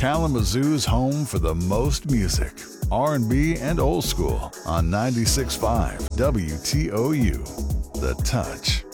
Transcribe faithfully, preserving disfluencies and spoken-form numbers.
Kalamazoo's home for the most music, R and B and old school on ninety-six point five W T O U. The Touch.